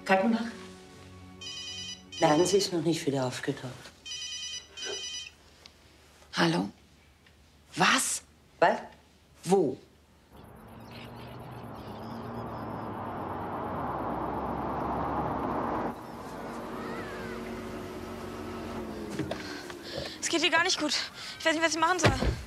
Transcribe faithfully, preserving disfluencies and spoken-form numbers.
Kaltenbach? Nein, sie ist noch nicht wieder aufgetaucht. Hallo? Was? Was? Wo? Es geht ihr gar nicht gut. Ich weiß nicht, was ich machen soll.